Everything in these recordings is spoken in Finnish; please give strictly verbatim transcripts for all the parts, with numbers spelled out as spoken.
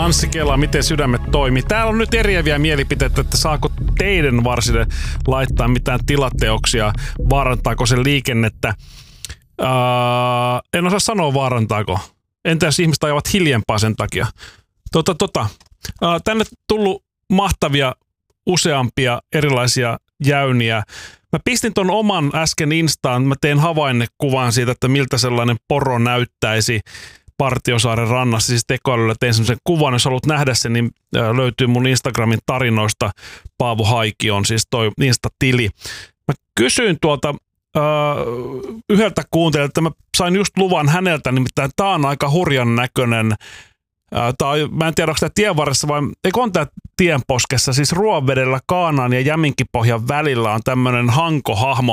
Anssi Kela, miten sydämet toimii. Täällä on nyt eriäviä mielipiteitä, että saako teidän varsille laittaa mitään tilateoksia, vaarantaako se liikennettä. Uh, en osaa sanoa vaarantaako. Entä jos ihmiset ajavat hiljempaa sen takia? Tota, tota. Uh, tänne tullut mahtavia useampia erilaisia jäyniä. Mä pistin ton oman äsken Instaan, mä tein havainnekuvan siitä, että miltä sellainen poro näyttäisi Partiosaaren rannassa, siis tekoälyllä tein semmoisen kuvan, jos haluat nähdä sen, niin löytyy mun Instagramin tarinoista, Paavo Haiki on siis toi Insta-tili. Mä kysyin tuolta uh, yhdeltä kuuntelijalta, että mä sain just luvan häneltä, nimittäin tää on aika hurjan näköinen. Tää on, mä en tiedä, onko tää tienvarressa vai eikö on tää tienposkessa, siis Ruoanvedellä Kaanaan ja Jäminkipohjan välillä on tämmönen hankohahmo.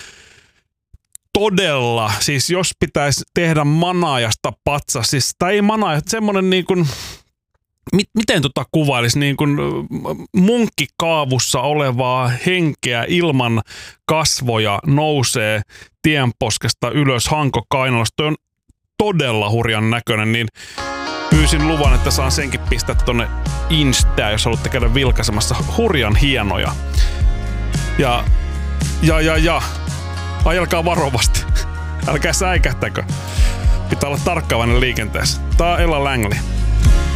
Todella, siis jos pitäisi tehdä manaajasta patsas, siis tai ei manaaja, semmoinen niin kuin, mit, miten tota kuvailisi, niin kuin munkkikaavussa olevaa henkeä ilman kasvoja nousee tienposkesta ylös Hanko-Kainalosta. Toi on todella hurjan näköinen, niin pyysin luvan, että saan senkin pistää tonne Instaan, jos haluatte käydä vilkaisemassa. Hurjan hienoja. Ja, ja, ja, ja. Ajelkaa varovasti. Älkää säikähtäkö. Pitää olla tarkkaavainen liikenteessä. Tää on Ella Langley.